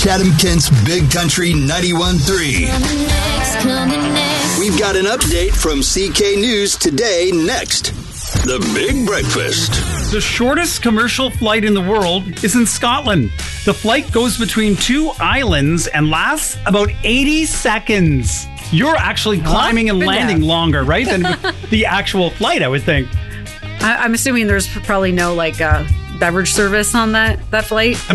Chatham-Kent's Big Country 91.3. We've got an update from CK News today next. The Big Breakfast. The shortest commercial flight in the world is in Scotland. The flight goes between two islands and lasts about 80 seconds. You're actually climbing and landing longer, right, than the actual flight, I would think. I'm assuming there's probably no beverage service on that flight.